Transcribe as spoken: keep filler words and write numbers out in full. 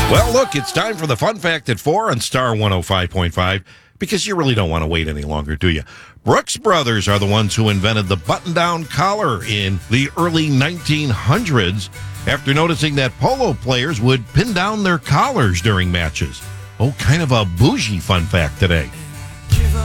Well, look, it's time for the fun fact at four on Star one oh five point five, because you really don't want to wait any longer, do you? Brooks Brothers are the ones who invented the button-down collar in the early nineteen hundreds after noticing that polo players would pin down their collars during matches. Oh, kind of a bougie fun fact today.